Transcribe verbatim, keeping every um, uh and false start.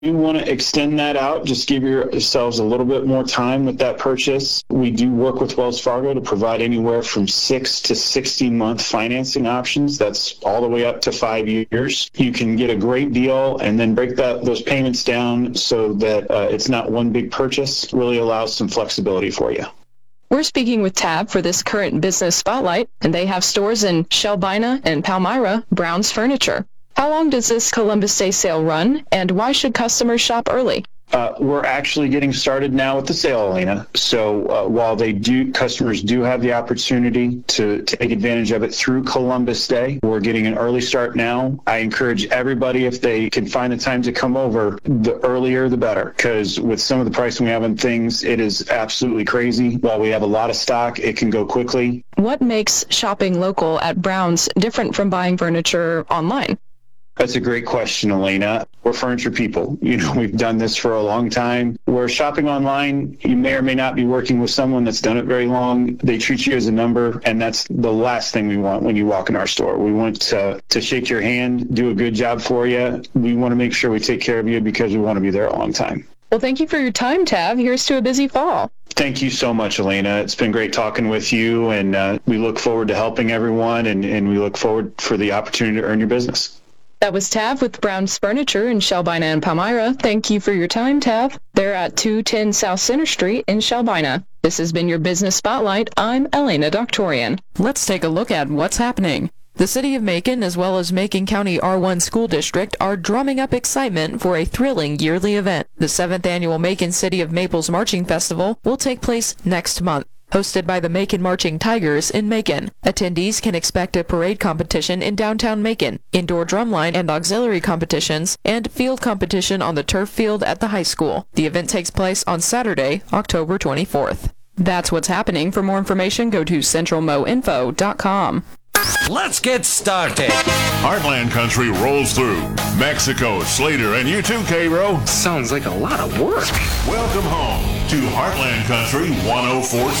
You want to extend that out, just give yourselves a little bit more time with that purchase. We do work with Wells Fargo to provide anywhere from six to sixteen month financing options. That's all the way up to five years. You can get a great deal and then break that those payments down so that uh, it's not one big purchase. Really allows some flexibility for you. We're speaking with Tab for this current business spotlight, and they have stores in Shelbina and Palmyra, Brown's Furniture. How long does this Columbus Day sale run, and why should customers shop early? Uh, we're actually getting started now with the sale, Elena. So uh, while they do, customers do have the opportunity to take advantage of it through Columbus Day, we're getting an early start now. I encourage everybody, if they can find the time to come over, the earlier the better, because with some of the pricing we have on things, it is absolutely crazy. While we have a lot of stock, it can go quickly. What makes shopping local at Brown's different from buying furniture online? That's a great question, Elena. We're furniture people. You know, we've done this for a long time. Where shopping online, you may or may not be working with someone that's done it very long. They treat you as a number, and that's the last thing we want when you walk in our store. We want to, to shake your hand, do a good job for you. We want to make sure we take care of you because we want to be there a long time. Well, thank you for your time, Tav. Here's to a busy fall. Thank you so much, Elena. It's been great talking with you, and uh, we look forward to helping everyone, and, and we look forward for the opportunity to earn your business. That was Tav with Brown's Furniture in Shelbina and Palmyra. Thank you for your time, Tav. They're at two ten South Center Street in Shelbina. This has been your Business Spotlight. I'm Elena Doctorian. Let's take a look at what's happening. The City of Macon, as well as Macon County R one School District, are drumming up excitement for a thrilling yearly event. The seventh Annual Macon City of Maples Marching Festival will take place next month. Hosted by the Macon Marching Tigers in Macon. Attendees can expect a parade competition in downtown Macon, indoor drumline and auxiliary competitions, and field competition on the turf field at the high school. The event takes place on Saturday, October twenty-fourth. That's what's happening. For more information, go to central mo info dot com. Let's get started. Heartland Country rolls through. Mexico, Slater, and you too, K-Ro. Sounds like a lot of work. Welcome home to Heartland Country one oh four point